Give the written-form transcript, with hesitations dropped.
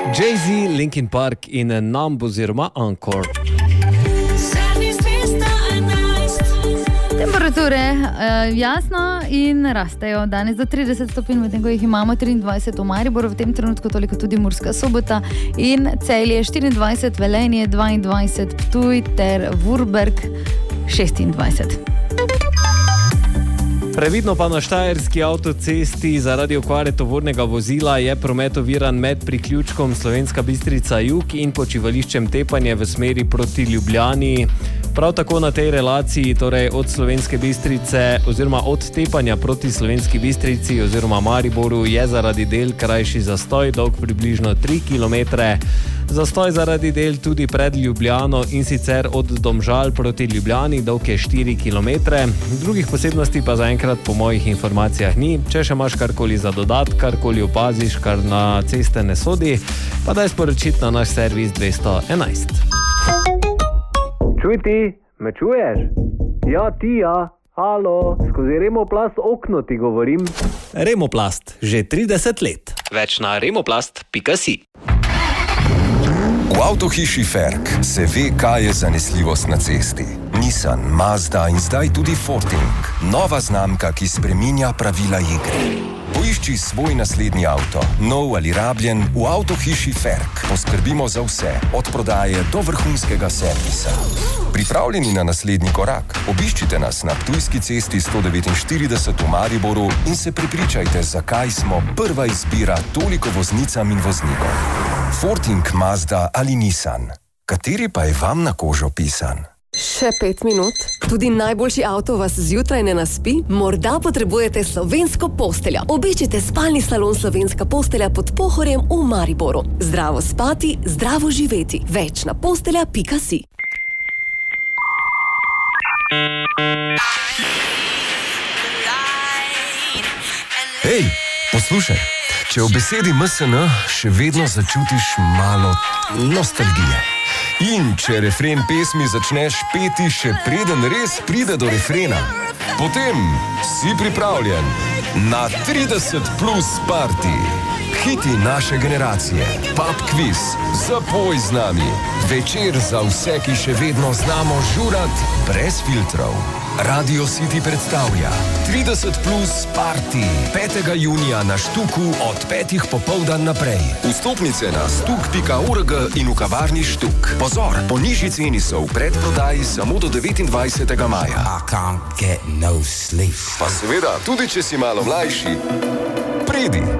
Jay-Z, Linkin Park in Numb oziroma Encore. Temperature jasno in rastejo. Danes do 30 stopinj, medtem ko jih imamo 23 v Mariboru, v tem trenutku toliko tudi Murska Sobota in Celje 24, Velenje 22, Ptuj ter Vurberg 26. Previdno pa na štajerski avtocesti zaradi okvare tovornega vozila je promet oviran med priključkom Slovenska Bistrica jug in počivališčem Tepanje v smeri proti Ljubljani. Prav tako na tej relaciji, torej od Slovenske Bistrice oziroma od Tepanja proti Slovenski Bistrici oziroma Mariboru, je zaradi del krajši zastoj, dolg približno 3 km. Zastoj zaradi del tudi pred Ljubljano in sicer od Domžal proti Ljubljani, dolg je 4 km. Drugih posebnosti pa zaenkrat po mojih informacijah ni. Če še imaš karkoli za dodat, karkoli opaziš, kar na ceste ne sodi, pa daj sporočiti na naš servis 211. Čuj ti, me čuješ? Ja, ti ja. Halo, skozi Remoplast okno ti govorim. Remoplast, že 30 let. Več na remoplast.si. V avtohiši Ferk se ve, kaj je zanesljivost na cesti. Nissan, Mazda in zdaj tudi Forting. Nova znamka, ki spreminja pravila igre. Poišči svoj naslednji avto, nov ali rabljen, v avtohiši Ferk. Poskrbimo za vse, od prodaje do vrhunskega servisa. Pripravljeni na naslednji korak? Obiščite nas na Ptujski cesti 149 v Mariboru in se prepričajte, zakaj smo prva izbira toliko voznicam in voznikom. Forting, Mazda ali Nissan. Kateri pa je vam na kožo pisan? Še 5 minut? Tudi najboljši avto vas zjutraj ne naspi? Morda potrebujete slovensko posteljo. Obiščite spalni salon Slovenska postelja pod Pohorjem v Mariboru. Zdravo spati, zdravo živeti. Več na postelja.si. Hej, poslušaj, če v besedi MSN še vedno začutiš malo nostalgije. In če refren pesmi začneš peti še preden res pride do refrena, potem si pripravljen na 30 plus party. Hiti naše generacije, pub quiz, zapoj z nami, večer za vse, ki še vedno znamo žurat brez filtrov. Radio City predstavlja 30 plus party 5. junija na Štuku od 5. popoldan naprej. Vstopnice na stuk.org in v kavarni Štuk. Pozor, po nižji ceni so v predprodaji samo do 29. maja. I can't get no sleep. Pa seveda, tudi če si malo mlajši, pridi.